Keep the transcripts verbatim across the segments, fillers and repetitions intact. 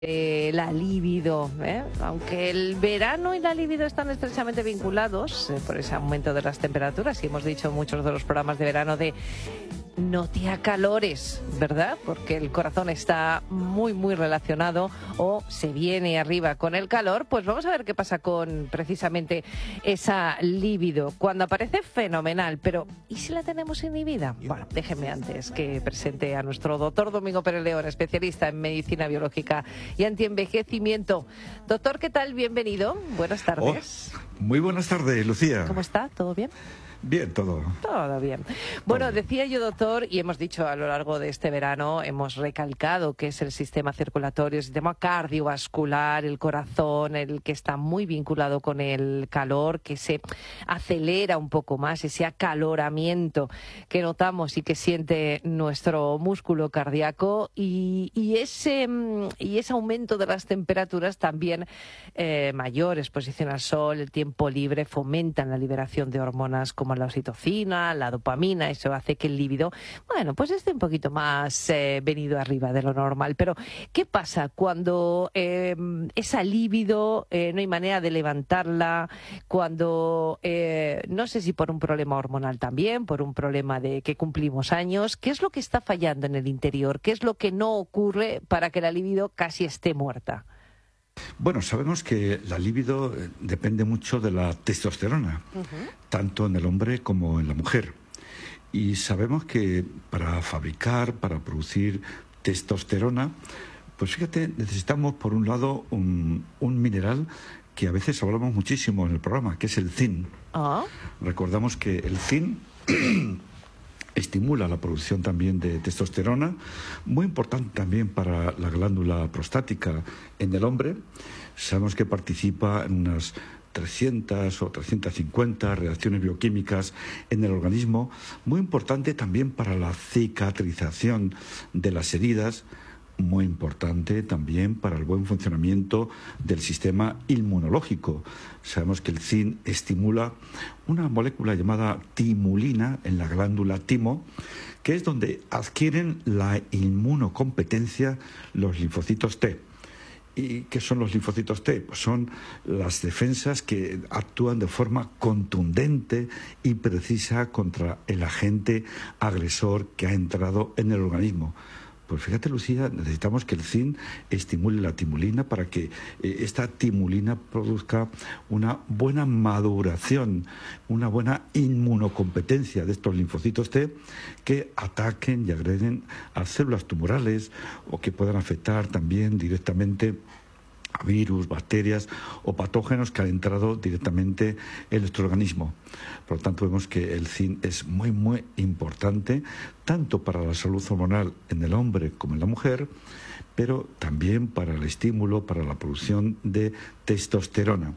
Eh, la libido, ¿eh? Aunque el verano y la libido están estrechamente vinculados eh, por ese aumento de las temperaturas, y hemos dicho en muchos de los programas de verano de no te acalores, ¿verdad? Porque el corazón está muy, muy relacionado o se viene arriba con el calor. Pues vamos a ver qué pasa con precisamente esa libido. Cuando aparece, fenomenal, pero ¿y si la tenemos inhibida? Bueno, déjenme antes que presente a nuestro doctor Domingo Pérez León, especialista en medicina biológica y antienvejecimiento. Doctor, ¿qué tal? Bienvenido. Buenas tardes. Oh, muy buenas tardes, Lucía. ¿Cómo está? ¿Todo bien? Bien, todo. Todo bien. Bueno, todo. Decía yo, doctor, y hemos dicho a lo largo de este verano, hemos recalcado que es el sistema circulatorio, el sistema cardiovascular, el corazón, el que está muy vinculado con el calor, que se acelera un poco más, ese acaloramiento que notamos y que siente nuestro músculo cardíaco, y, y, ese, y ese aumento de las temperaturas también, eh, mayor exposición al sol, el tiempo libre, fomentan la liberación de hormonas como la oxitocina, la dopamina. Eso hace que el líbido, bueno, pues esté un poquito más eh, venido arriba de lo normal. Pero, ¿qué pasa cuando eh, esa líbido eh, no hay manera de levantarla? Cuando, eh, no sé si por un problema hormonal también, por un problema de que cumplimos años, ¿qué es lo que está fallando en el interior? ¿Qué es lo que no ocurre para que la líbido casi esté muerta? Bueno, sabemos que la libido depende mucho de la testosterona, uh-huh. tanto en el hombre como en la mujer. Y sabemos que para fabricar, para producir testosterona, pues fíjate, necesitamos por un lado un, un mineral que a veces hablamos muchísimo en el programa, que es el zinc. Uh-huh. Recordamos que el zinc estimula la producción también de testosterona, muy importante también para la glándula prostática en el hombre. Sabemos que participa en unas trescientas o trescientas cincuenta reacciones bioquímicas en el organismo, muy importante también para la cicatrización de las heridas, muy importante también para el buen funcionamiento del sistema inmunológico. Sabemos que el zinc estimula una molécula llamada timulina en la glándula timo, que es donde adquieren la inmunocompetencia los linfocitos T. ¿Y qué son los linfocitos T? Pues son las defensas que actúan de forma contundente y precisa contra el agente agresor que ha entrado en el organismo. Pues fíjate, Lucía, necesitamos que el zinc estimule la timulina para que eh, esta timulina produzca una buena maduración, una buena inmunocompetencia de estos linfocitos T que ataquen y agreden a células tumorales o que puedan afectar también directamente a virus, bacterias o patógenos que han entrado directamente en nuestro organismo. Por lo tanto, vemos que el zinc es muy, muy importante, tanto para la salud hormonal en el hombre como en la mujer, pero también para el estímulo, para la producción de testosterona.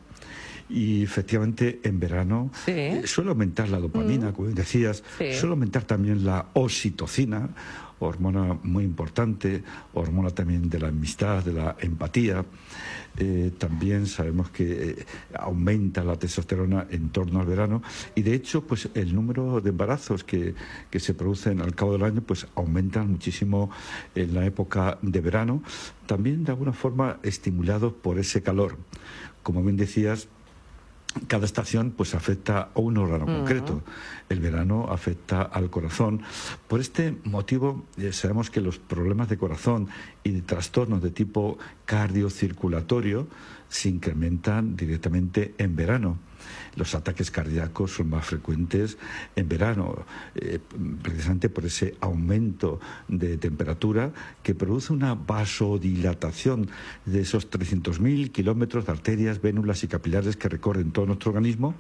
Y efectivamente en verano sí. eh, suele aumentar la dopamina, mm. como decías, sí. suele aumentar también la oxitocina, hormona muy importante, hormona también de la amistad, de la empatía. Eh, también sabemos que eh, aumenta la testosterona en torno al verano, y de hecho pues el número de embarazos que, que se producen al cabo del año pues aumentan muchísimo en la época de verano, también de alguna forma estimulados por ese calor. Como bien decías, cada estación pues afecta a un órgano uh-huh. concreto. El verano afecta al corazón. Por este motivo eh, sabemos que los problemas de corazón y de trastornos de tipo cardiocirculatorio se incrementan directamente en verano. Los ataques cardíacos son más frecuentes en verano, eh, precisamente por ese aumento de temperatura que produce una vasodilatación de esos trescientos mil kilómetros de arterias, vénulas y capilares que recorren todo nuestro organismo,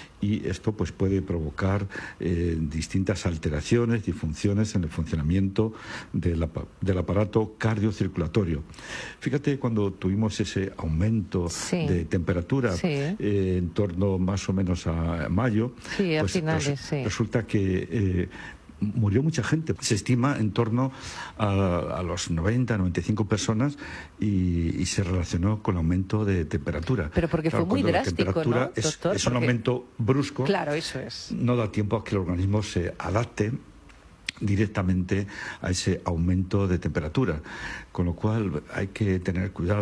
y esto pues puede provocar eh, distintas alteraciones, disfunciones en el funcionamiento del, del aparato cardiocirculatorio. Fíjate, cuando tuvimos ese aumento sí. de temperatura sí. eh, en torno más o menos a mayo, sí, a pues finales, res, sí. resulta que eh, murió mucha gente. Se estima en torno a, a los noventa, noventa y cinco personas, y, y se relacionó con el aumento de temperatura. Pero porque claro, fue muy drástico, ¿no, es, doctor? Es un porque... aumento brusco. Claro, eso es. No da tiempo a que el organismo se adapte directamente a ese aumento de temperatura, con lo cual hay que tener cuidado.